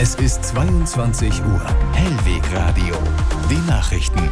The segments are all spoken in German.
Es ist 22 Uhr. Hellweg Radio. Die Nachrichten.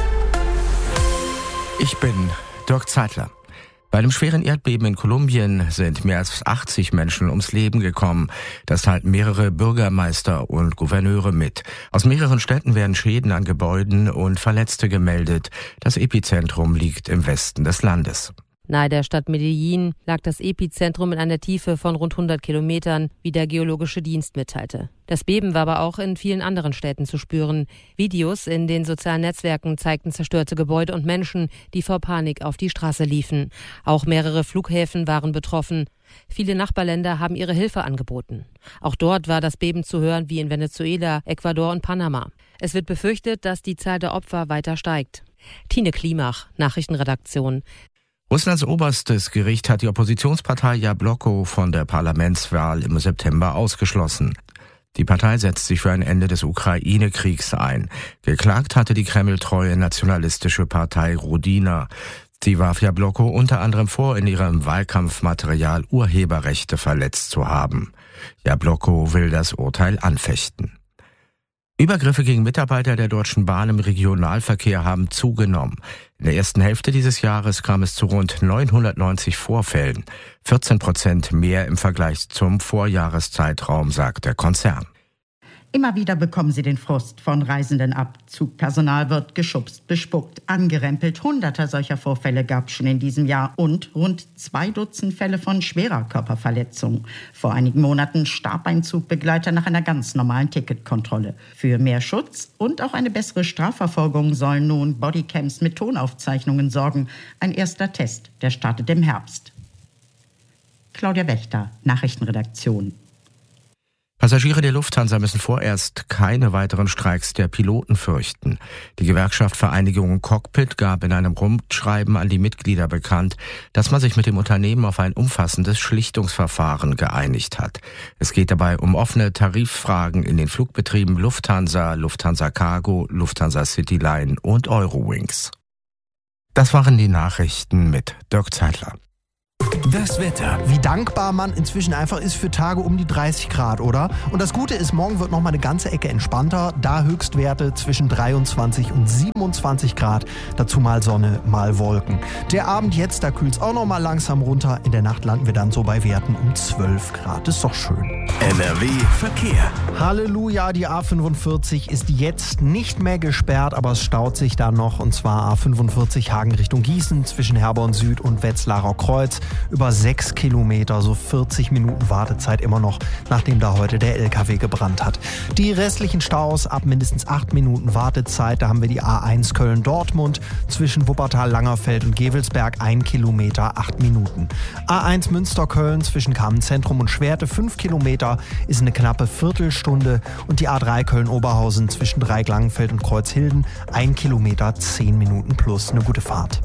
Ich bin Dirk Zeitler. Bei einem schweren Erdbeben in Kolumbien sind mehr als 80 Menschen ums Leben gekommen. Das teilten mehrere Bürgermeister und Gouverneure mit. Aus mehreren Städten werden Schäden an Gebäuden und Verletzte gemeldet. Das Epizentrum liegt im Westen des Landes. Nahe der Stadt Medellín lag das Epizentrum in einer Tiefe von rund 100 Kilometern, wie der Geologische Dienst mitteilte. Das Beben war aber auch in vielen anderen Städten zu spüren. Videos in den sozialen Netzwerken zeigten zerstörte Gebäude und Menschen, die vor Panik auf die Straße liefen. Auch mehrere Flughäfen waren betroffen. Viele Nachbarländer haben ihre Hilfe angeboten. Auch dort war das Beben zu hören wie in Venezuela, Ecuador und Panama. Es wird befürchtet, dass die Zahl der Opfer weiter steigt. Tine Klimach, Nachrichtenredaktion. Russlands oberstes Gericht hat die Oppositionspartei Jabloko von der Parlamentswahl im September ausgeschlossen. Die Partei setzt sich für ein Ende des Ukraine-Kriegs ein. Geklagt hatte die kremltreue nationalistische Partei Rodina. Sie warf Jabloko unter anderem vor, in ihrem Wahlkampfmaterial Urheberrechte verletzt zu haben. Jabloko will das Urteil anfechten. Übergriffe gegen Mitarbeiter der Deutschen Bahn im Regionalverkehr haben zugenommen. In der ersten Hälfte dieses Jahres kam es zu rund 990 Vorfällen, 14% mehr im Vergleich zum Vorjahreszeitraum, sagt der Konzern. Immer wieder bekommen sie den Frust von Reisenden ab. Zugpersonal wird geschubst, bespuckt, angerempelt. Hunderte solcher Vorfälle gab es schon in diesem Jahr und rund 2 Dutzend Fälle von schwerer Körperverletzung. Vor einigen Monaten starb ein Zugbegleiter nach einer ganz normalen Ticketkontrolle. Für mehr Schutz und auch eine bessere Strafverfolgung sollen nun Bodycams mit Tonaufzeichnungen sorgen. Ein erster Test, der startet im Herbst. Claudia Wächter, Nachrichtenredaktion. Passagiere der Lufthansa müssen vorerst keine weiteren Streiks der Piloten fürchten. Die Gewerkschaft Vereinigung Cockpit gab in einem Rundschreiben an die Mitglieder bekannt, dass man sich mit dem Unternehmen auf ein umfassendes Schlichtungsverfahren geeinigt hat. Es geht dabei um offene Tariffragen in den Flugbetrieben Lufthansa, Lufthansa Cargo, Lufthansa Cityline und Eurowings. Das waren die Nachrichten mit Dirk Zeitler. Das Wetter. Wie dankbar man inzwischen einfach ist für Tage um die 30 Grad, oder? Und das Gute ist, morgen wird noch mal eine ganze Ecke entspannter. Da Höchstwerte zwischen 23 und 27 Grad. Dazu mal Sonne, mal Wolken. Der Abend jetzt, da kühlt es auch noch mal langsam runter. In der Nacht landen wir dann so bei Werten um 12 Grad. Das ist doch schön. NRW Verkehr. Halleluja, die A45 ist jetzt nicht mehr gesperrt, aber es staut sich da noch. Und zwar A45 Hagen Richtung Gießen zwischen Herborn Süd und Wetzlarer Kreuz. Über 6 Kilometer, so 40 Minuten Wartezeit immer noch, nachdem da heute der LKW gebrannt hat. Die restlichen Staus ab mindestens 8 Minuten Wartezeit. Da haben wir die A1 Köln-Dortmund zwischen Wuppertal-Langerfeld und Gevelsberg 1 Kilometer, 8 Minuten. A1 Münster-Köln zwischen Kamenz-Zentrum und Schwerte 5 Kilometer ist eine knappe Viertelstunde. Und die A3 Köln-Oberhausen zwischen Dreieck-Langenfeld und Kreuzhilden 1 Kilometer, 10 Minuten plus. Eine gute Fahrt.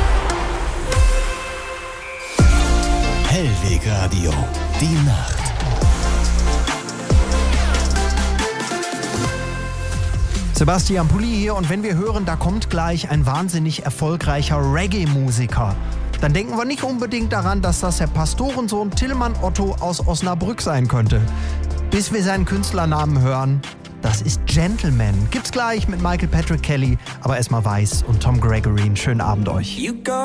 Hellweg Radio. Die Nacht. Sebastian Pulli hier, und wenn wir hören, da kommt gleich ein wahnsinnig erfolgreicher Reggae-Musiker, dann denken wir nicht unbedingt daran, dass das der Pastorensohn Tillmann Otto aus Osnabrück sein könnte. Bis wir seinen Künstlernamen hören, das ist Gentleman. Gibt's gleich mit Michael Patrick Kelly, aber erstmal Weiß und Tom Gregory. Einen schönen Abend euch.